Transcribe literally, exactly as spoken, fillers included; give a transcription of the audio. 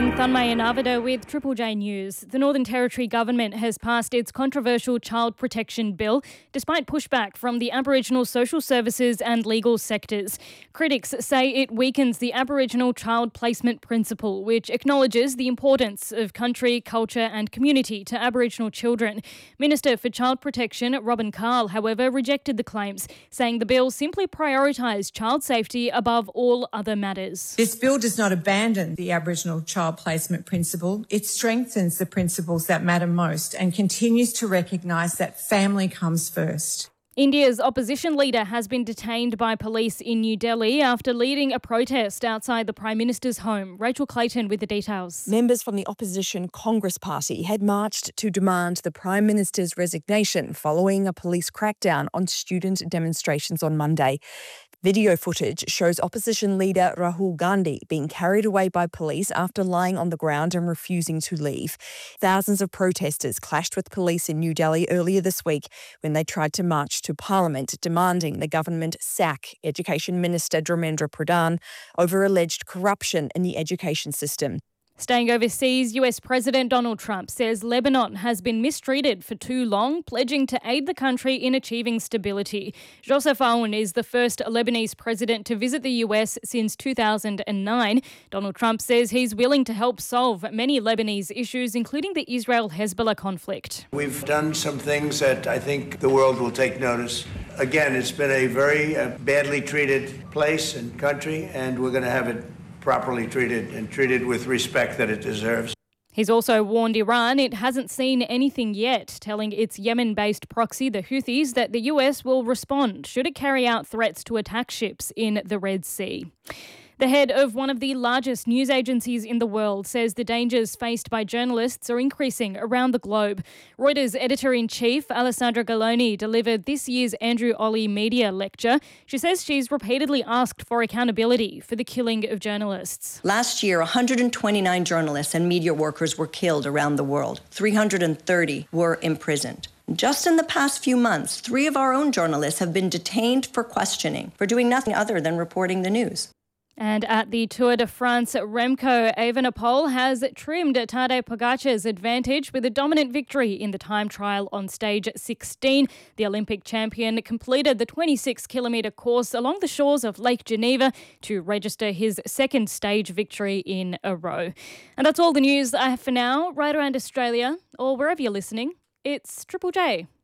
I'm Thunmay Anavada with Triple J News. The Northern Territory Government has passed its controversial Child Protection Bill despite pushback from the Aboriginal social services and legal sectors. Critics say it weakens the Aboriginal child placement principle, which acknowledges the importance of country, culture and community to Aboriginal children. Minister for Child Protection, Robin Carl, however, rejected the claims, saying the bill simply prioritised child safety above all other matters. This bill does not abandon the Aboriginal child placement principle. It strengthens the principles that matter most and continues to recognise that family comes first. India's opposition leader has been detained by police in New Delhi after leading a protest outside the Prime Minister's home. Rachel Clayton with the details. Members from the opposition Congress Party had marched to demand the Prime Minister's resignation following a police crackdown on student demonstrations on Monday. Video footage shows opposition leader Rahul Gandhi being carried away by police after lying on the ground and refusing to leave. Thousands of protesters clashed with police in New Delhi earlier this week when they tried to march to Parliament demanding the government sack Education Minister Dharmendra Pradhan over alleged corruption in the education system. Staying overseas, U S President Donald Trump says Lebanon has been mistreated for too long, pledging to aid the country in achieving stability. Joseph Aoun is the first Lebanese president to visit the U S since two thousand nine. Donald Trump says he's willing to help solve many Lebanese issues, including the Israel-Hezbollah conflict. We've done some things that I think the world will take notice. Again, it's been a very uh, badly treated place and country, and we're going to have it properly treated and treated with respect that it deserves. He's also warned Iran it hasn't seen anything yet, telling its Yemen-based proxy, the Houthis, that the U S will respond should it carry out threats to attack ships in the Red Sea. The head of one of the largest news agencies in the world says the dangers faced by journalists are increasing around the globe. Reuters editor-in-chief Alessandra Galloni delivered this year's Andrew Olley Media Lecture. She says she's repeatedly asked for accountability for the killing of journalists. Last year, one hundred twenty-nine journalists and media workers were killed around the world. three hundred thirty were imprisoned. Just in the past few months, three of our own journalists have been detained for questioning, for doing nothing other than reporting the news. And at the Tour de France, Remco Evenepoel has trimmed Tadej Pogacar's advantage with a dominant victory in the time trial on stage sixteen. The Olympic champion completed the twenty-six kilometre course along the shores of Lake Geneva to register his second stage victory in a row. And that's all the news I have for now. Right around Australia or wherever you're listening, it's Triple J.